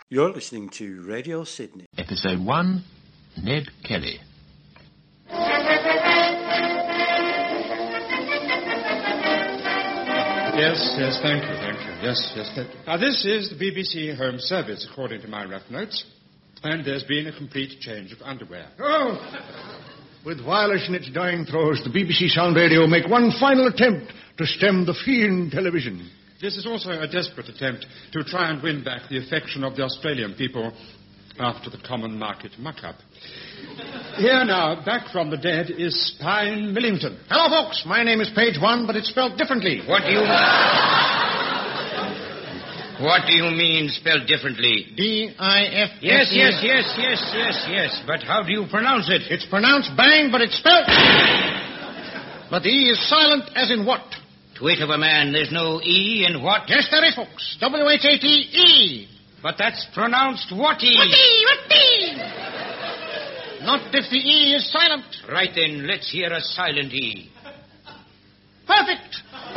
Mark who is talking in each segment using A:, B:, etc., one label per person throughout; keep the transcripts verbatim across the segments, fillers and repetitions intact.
A: You're listening to Radio Sydney.
B: Episode one, Ned Kelly.
C: Yes, yes, thank you, thank you. Yes, yes, thank you. Now, this is the B B C Home Service, according to my rough notes. And there's been a complete change of underwear.
D: Oh! With wireless in its dying throes, the B B C Sound Radio make one final attempt to stem the fiend television.
C: This is also a desperate attempt to try and win back the affection of the Australian people after the common market muck-up. Here now, back from the dead, is Spine Millington.
D: Hello, folks. My name is Page One, but it's spelled differently.
E: What do you... What do you mean spelled differently?
D: D I F.
E: Yes, yes, yes, yes, yes, yes. But how do you pronounce it?
D: It's pronounced bang, but it's spelled... But the E is silent as in what?
E: Twit of a man, there's no E in what?
D: Yes, there is, folks. W H A T E.
E: But that's pronounced what-y.
D: What-y, what-y. Not if the E is silent.
E: Right then, let's hear a silent E.
D: Perfect.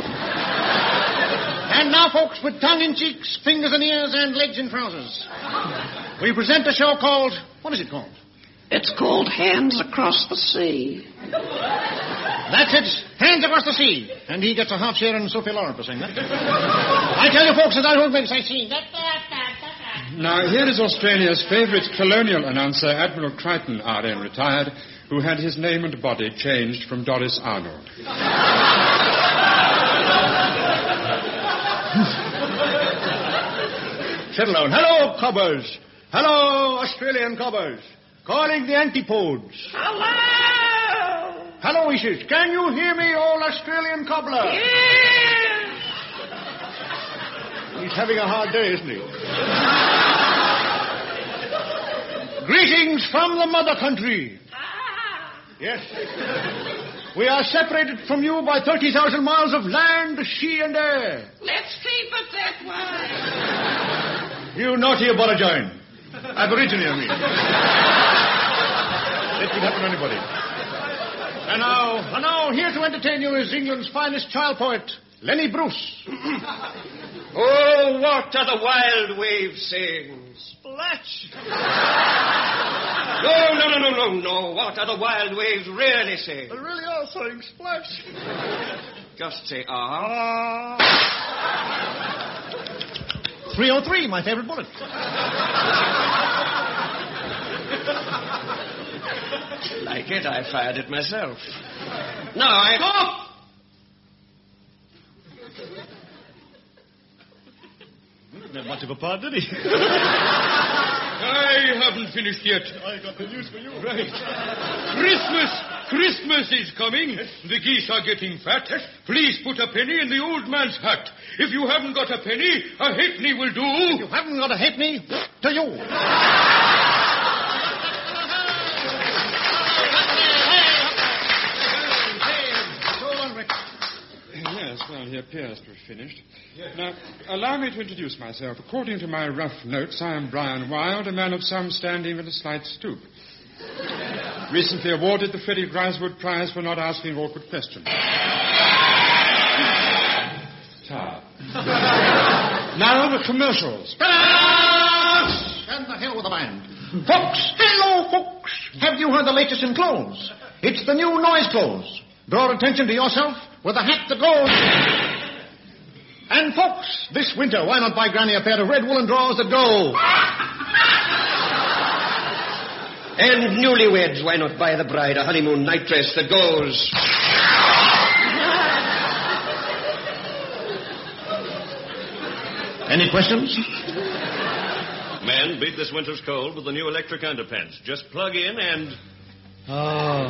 D: And now, folks, with tongue in cheeks, fingers in ears, and legs in trousers, we present a show called... What is it called?
F: It's called Hands Across the Sea.
D: That's it. Hands Across the Sea. And he gets a half share in Sophie Loren for saying that. I tell you, folks, that I don't make say scene.
C: Now, here is Australia's favourite colonial announcer, Admiral Crichton, R N retired, who had his name and body changed from Doris Arnold.
D: Settle down. Hello, cobbers. Hello, Australian cobbers. Calling the antipodes.
F: Hello!
D: Hello, he says. Can you hear me, old Australian cobbler?
F: Yes!
D: He's having a hard day, isn't he? Greetings from the mother country.
F: Ah.
D: Yes. We are separated from you by thirty thousand miles of land, sea, and air.
F: Let's keep it that way.
D: You naughty aborigine. Aborigine, I mean. That could happen to anybody. And now, and now, here to entertain you is England's finest child poet, Lenny Bruce.
G: Oh, what are the wild waves saying?
D: Splash!
G: No, no, no, no, no, no. What are the wild waves really saying?
D: They really are saying splash.
G: Just say ah.
D: Uh... three oh three, my favorite bullet.
G: Like it, I fired it myself. Now I...
D: Stop! Not much of a part, did he?
G: I haven't finished yet.
D: I got the news for you.
G: Right. Christmas! Christmas is coming. The geese are getting fat. Please put a penny in the old man's hat. If you haven't got a penny, a halfpenny will do.
D: If you haven't got a halfpenny, to you.
C: Yes, well, he appears to have finished. Yes. Now, allow me to introduce myself. According to my rough notes, I am Brian Wilde, a man of some standing with a slight stoop. Recently awarded the Freddie Griswood Prize for not asking awkward questions. Ta. Now the commercials.
D: And the hell with the band. Folks, hello, folks. Have you heard the latest in clothes? It's the new noise clothes. Draw attention to yourself with a hat that goes. And, folks, this winter, why not buy Granny a pair of red woolen drawers that go?
G: And newlyweds, why not buy the bride a honeymoon night dress that goes...
D: Any questions?
H: Man, beat this winter's cold with the new electric underpants. Just plug in and...
D: Oh.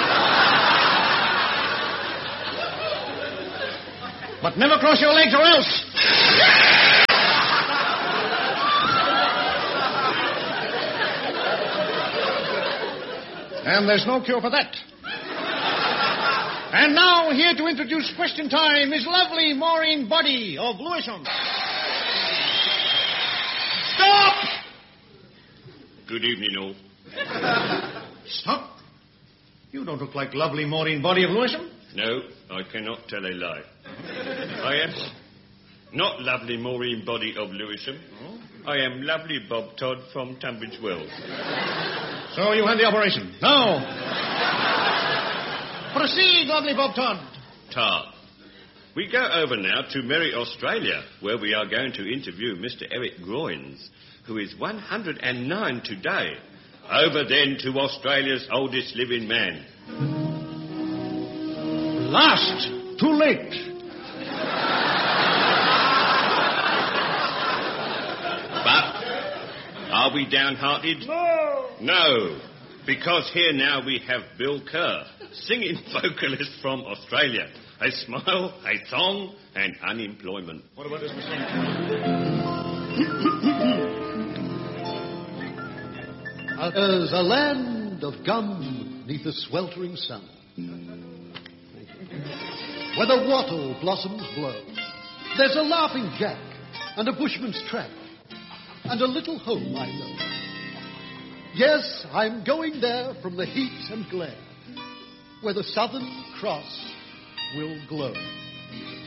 D: But never cross your legs or else. And there's no cure for that. And now, here to introduce Question Time is lovely Maureen Body of Lewisham. Stop!
H: Good evening, all.
D: Stop. You don't look like lovely Maureen Body of Lewisham.
H: No, I cannot tell a lie. I am not lovely Maureen Body of Lewisham.
D: Oh?
H: I am lovely Bob Todd from Tunbridge Wells.
D: So you had the operation? No. Proceed, lovely Bob Todd.
H: Todd. We go over now to Merry Australia, where we are going to interview Mister Eric Groynes, who is one hundred nine today. Over then to Australia's oldest living man.
D: Last. Too late.
H: But are we downhearted?
F: No.
H: No, because here now we have Bill Kerr, singing vocalist from Australia. A smile, a song, and unemployment.
D: What about this, Mister
I: There's a land of gum neath the sweltering sun, where the wattle blossoms blow. There's a laughing jack and a bushman's track and a little home I know. Yes, I'm going there from the heat and glare, where the Southern Cross will glow.